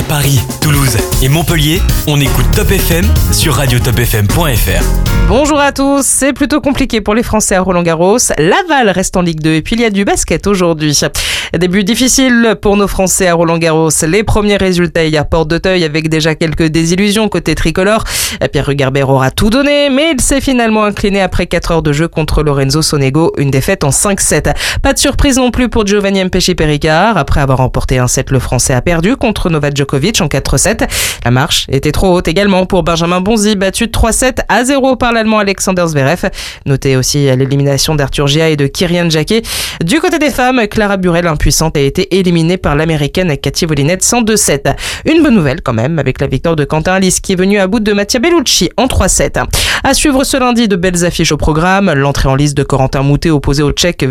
Paris, Toulouse et Montpellier, on écoute Top FM sur radiotopfm.fr. Bonjour à tous, c'est plutôt compliqué pour les Français à Roland-Garros. Laval reste en Ligue 2 et puis il y a du basket aujourd'hui. Début difficile pour nos Français à Roland-Garros. Les premiers résultats hier porte d'Auteuil avec déjà quelques désillusions côté tricolore. Pierre Hugerbert aura tout donné, mais il s'est finalement incliné après 4 heures de jeu contre Lorenzo Sonego, une défaite en 5-7. Pas de surprise non plus pour Giovanni Mpéchi-Péricard. Après avoir remporté un set, le Français a perdu contre Novak Djokovic en 4-7. La marche était trop haute également pour Benjamin Bonzi, battu de 3-7-0 par l'Allemand Alexander Zverev. Notez aussi l'élimination d'Arthur Gia et de Kirian Jacquet. Du côté des femmes, Clara Burel, impuissante, a été éliminée par l'américaine Cathy Volinette 102-7. Une bonne nouvelle quand même avec la victoire de Quentin Alice qui est venu à bout de Mattia Bellucci en 3-7. À suivre ce lundi, de belles affiches au programme. L'entrée en lice de Corentin Moutet opposé au Tchèque